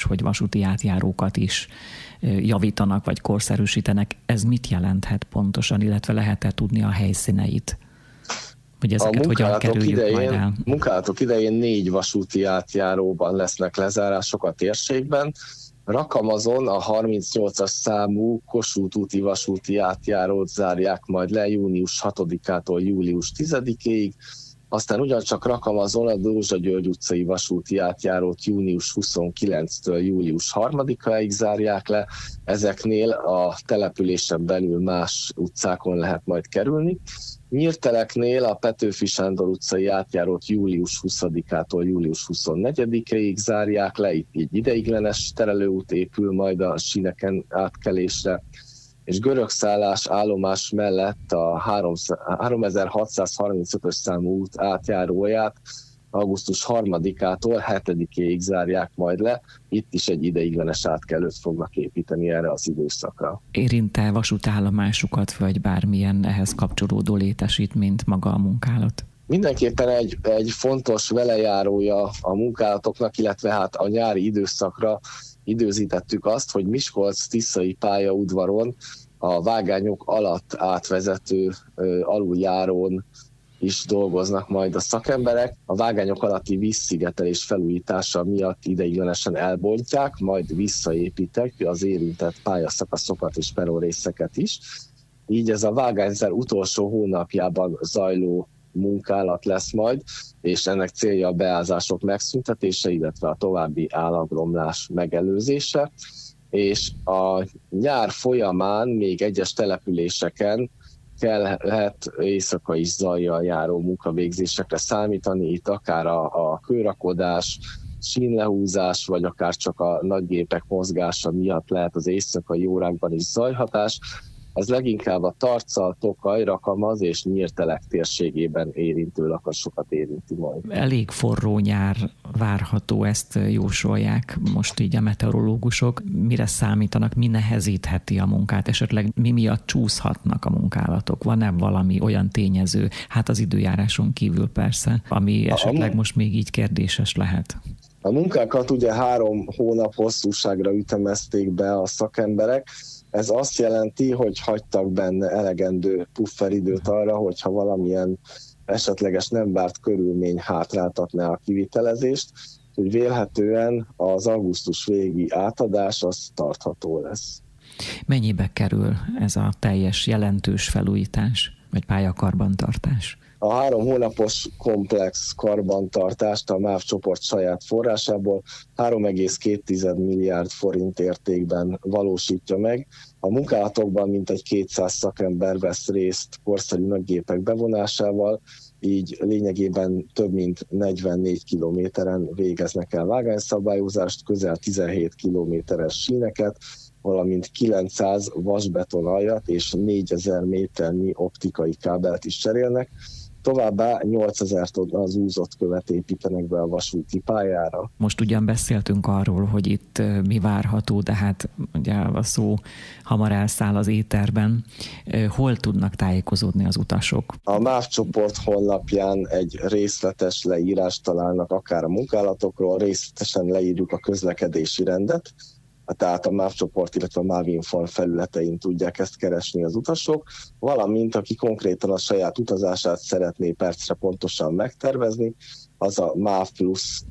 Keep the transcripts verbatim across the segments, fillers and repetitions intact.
hogy vasúti átjárókat is javítanak, vagy korszerűsítenek. Ez mit jelenthet pontosan, illetve lehet-e tudni a helyszíneit? Hogy ezeket hogyan kerüljük idején, majd el? Munkálatok idején négy vasúti átjáróban lesznek lezárások a térségben. Rakamazon a harmincnyolcas számú Kossuth úti vasúti átjárót zárják majd le június hatodikától július tizedikéig, aztán ugyancsak Rakamazon a Dózsa György utcai vasúti átjárót június huszonkilencedikétől július harmadikáig zárják le. Ezeknél a településen belül más utcákon lehet majd kerülni. Nyírteleknél a Petőfi Sándor utcai átjárót július huszadikától július huszonnegyedikéig zárják le, itt így ideiglenes terelőút épül majd a síneken átkelésre, és Görögszállás állomás mellett a háromezer-hatszázharmincötös számú út átjáróját augusztus harmadikától hetedikéig zárják majd le. Itt is egy ideiglenes átkelőt fognak építeni erre az időszakra. Érint-e vasútállomásukat, vagy bármilyen ehhez kapcsolódó létesítményt maga a munkálat? Mindenképpen egy, egy fontos velejárója a munkálatoknak, illetve hát a nyári időszakra időzítettük azt, hogy Miskolc-Tiszai pályaudvaron a vágányok alatt átvezető ö, aluljárón is dolgoznak majd a szakemberek. A vágányok alatti vízszigetelés felújítása miatt ideiglenesen elbontják, majd visszaépítek az érintett pályaszakaszokat és perronrészeket is. Így ez a vágányzár utolsó hónapjában zajló munkálat lesz majd, és ennek célja a beázások megszüntetése, illetve a további állagromlás megelőzése. És a nyár folyamán még egyes településeken kell, lehet éjszaka is zajjal járó munkavégzésekre számítani, itt akár a, a kőrakodás, sínlehúzás, vagy akár csak a nagygépek mozgása miatt lehet az éjszakai órákban is zajhatás. Ez leginkább a Tarcal, Tokaj, Rakamaz és Nyírtelek térségében érintő lakasokat érinti majd. Elég forró nyár várható, ezt jósolják most így a meteorológusok. Mire számítanak, mi nehezítheti a munkát? Esetleg mi miatt csúszhatnak a munkálatok? Van-e valami olyan tényező, hát az időjáráson kívül persze, ami esetleg most még így kérdéses lehet? A munkákat ugye három hónap hosszúságra ütemezték be a szakemberek. Ez azt jelenti, hogy hagytak benne elegendő pufferidőt arra, hogyha valamilyen esetleges nem várt körülmény hátráltatná a kivitelezést, hogy vélhetően az augusztus végi átadás az tartható lesz. Mennyibe kerül ez a teljes jelentős felújítás, vagy pályakarbantartás? A három hónapos komplex karbantartást a MÁV csoport saját forrásából három egész két milliárd forint értékben valósítja meg. A munkálatokban mintegy kétszáz szakember vesz részt korszerű nagygépek bevonásával, így lényegében több mint negyvennégy kilométeren végeznek el vágányszabályozást, közel tizenhét kilométeres síneket, valamint kilencszáz vasbeton aljat és négyezer méternyi optikai kábelt is cserélnek. Továbbá nyolcezer tonna zúzott követ építenek be a vasúti pályára. Most ugyan beszéltünk arról, hogy itt mi várható, de hát ugye a szó hamar elszáll az éterben. Hol tudnak tájékozódni az utasok? A MÁV csoport honlapján egy részletes leírást találnak akár a munkálatokról, részletesen leírjuk a közlekedési rendet, tehát a MÁV csoport, illetve a MÁV Inform felületein tudják ezt keresni az utasok, valamint aki konkrétan a saját utazását szeretné percre pontosan megtervezni, az a MÁV Plus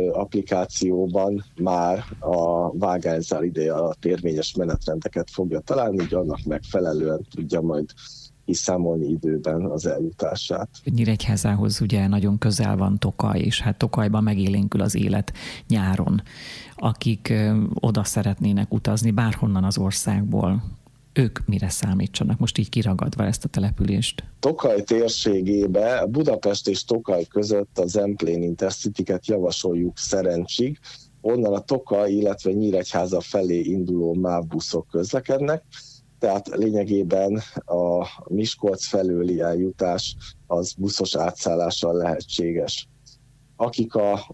applikációban már a vágányzár ideje alatt érvényes menetrendeket fogja találni, így annak megfelelően tudja majd kiszámolni időben az eljutását. Nyíregyházához ugye nagyon közel van Tokaj, és hát Tokajban megélénkül az élet nyáron. Akik oda szeretnének utazni bárhonnan az országból, ők mire számítsanak, most így kiragadva ezt a települést? Tokaj térségébe, Budapest és Tokaj között a Zemplén Intercity-ket javasoljuk Szerencsig, onnan a Tokaj, illetve Nyíregyháza felé induló MÁV buszok közlekednek, tehát lényegében a Miskolc felőli eljutás az buszos átszállással lehetséges. Akik a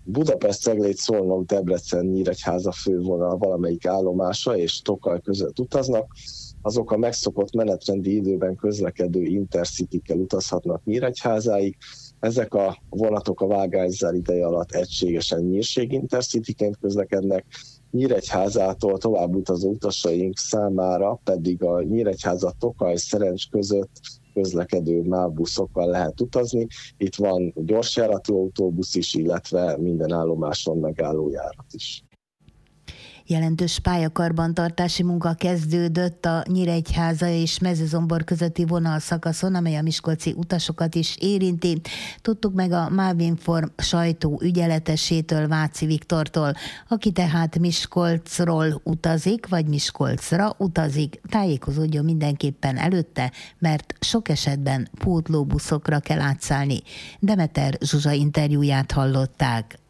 Budapest-Ceglét-Szolnok-Debrecen-Nyíregyháza fővonal valamelyik állomása és Tokaj között utaznak, azok a megszokott menetrendi időben közlekedő Intercity-kkel utazhatnak Nyíregyházáig. Ezek a vonatok a vágányzár ideje alatt egységesen Nyírség Intercity-ként közlekednek, Nyíregyházától tovább utazó utasaink számára pedig a Nyíregyháza-Tokaj-Szerencs között közlekedő MÁV buszokkal lehet utazni. Itt van gyorsjáratú autóbusz is, illetve minden állomáson megállójárat is. Jelentős pályakarbantartási munka kezdődött a Nyíregyháza és Mezőzombor közötti vonalszakaszon, amely a miskolci utasokat is érinti. Tudtuk meg a Mávinform sajtó ügyeletesétől, Váci Viktortól, aki tehát Miskolcról utazik, vagy Miskolcra utazik. Tájékozódjon mindenképpen előtte, mert sok esetben pótlóbuszokra kell átszállni. Demeter Zsuzsa interjúját hallották.